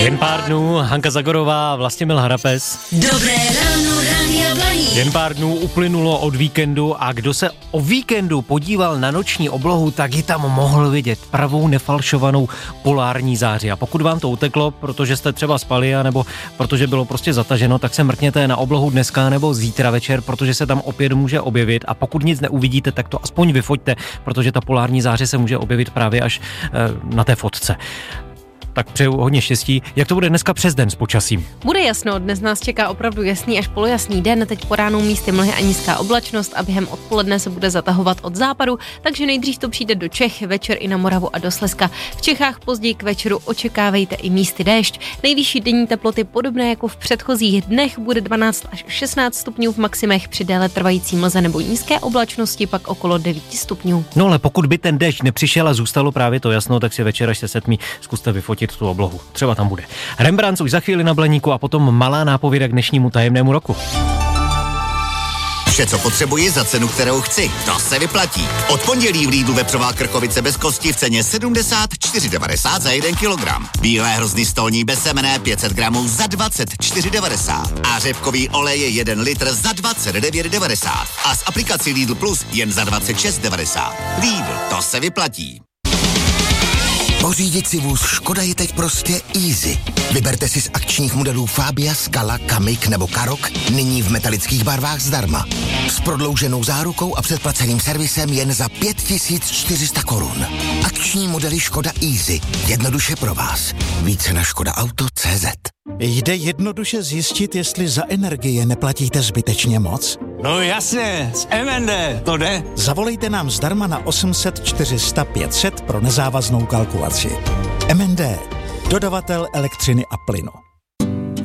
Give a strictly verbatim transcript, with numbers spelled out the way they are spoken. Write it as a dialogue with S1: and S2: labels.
S1: Jen pár dnů, Hanka Zagorová, Vlastimil Harapes.
S2: Dobré ráno, Rádia Blaník.
S1: Jen pár dnů uplynulo od víkendu a kdo se o víkendu podíval na noční oblohu, tak ji tam mohl vidět pravou nefalšovanou polární záři. A pokud vám to uteklo, protože jste třeba spali, nebo protože bylo prostě zataženo, tak se mrkněte na oblohu dneska nebo zítra večer, protože se tam opět může objevit. A pokud nic neuvidíte, tak to aspoň vyfoťte, protože ta polární záře se může objevit právě až e, na té fotce. Tak přeju hodně štěstí. Jak to bude dneska přes den s počasím?
S3: Bude jasno, dnes nás čeká opravdu jasný až polojasný den, teď po ránu místy mlhy a nízká oblačnost a během odpoledne se bude zatahovat od západu, takže nejdřív to přijde do Čech, večer i na Moravu a do Slezska. V Čechách později k večeru očekávejte i místy déšť. Nejvyšší denní teploty podobné jako v předchozích dnech bude dvanáct až šestnáct stupňů v maximech, při déle trvající mlze nebo nízké oblačnosti pak okolo devět stupňů.
S1: No ale pokud by ten déšť nepřišel a zůstalo právě to jasno, tak si večer až se setmí zkuste vyfotit tu oblohu. Třeba tam bude. Rembrandt už za chvíli na Blaníku a potom malá nápověda k dnešnímu tajemnému roku.
S4: Vše, co potřebuji za cenu, kterou chci. To se vyplatí. Od pondělí v Lidlu vepřová krkovice bez kosti v ceně sedmdesát čtyři devadesát za jeden kilogram. Bílé hrozny stolní bez semene pět set gramů za dvacet čtyři devadesát. A řepkový olej je jeden litr za dvacet devět devadesát. A s aplikací Lidl Plus jen za dvacet šest devadesát. Lidl, to se vyplatí.
S5: Pořídit si vůz Škoda je teď prostě easy. Vyberte si z akčních modelů Fabia, Scala, Kamiq nebo Karoq nyní v metalických barvách zdarma. S prodlouženou zárukou a předplaceným servisem jen za pět tisíc čtyři sta korun. Akční modely Škoda Easy. Jednoduše pro vás. Více na škoda auto tečka cé zet.
S6: Jde jednoduše zjistit, jestli za energie neplatíte zbytečně moc?
S7: No jasně, z M N D, to jde.
S6: Zavolejte nám zdarma na osm set čtyři sta pět set pro nezávaznou kalkulaci. M N D, dodavatel elektřiny a plynu.